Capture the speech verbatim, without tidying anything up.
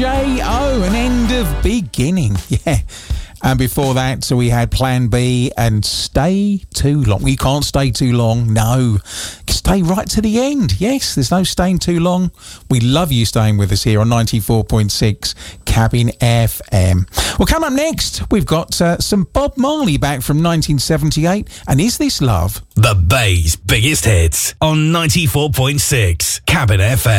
J O, An End of Beginning. Yeah. And before that, so we had Plan B and Stay Too Long. We can't stay too long, no. Stay right to the end. Yes, there's no staying too long. We love you staying with us here on ninety-four point six Cabin F M. Well, come up next, we've got uh, some Bob Marley back from nineteen seventy-eight. And Is This Love? The Bay's biggest hits on ninety-four point six Cabin F M.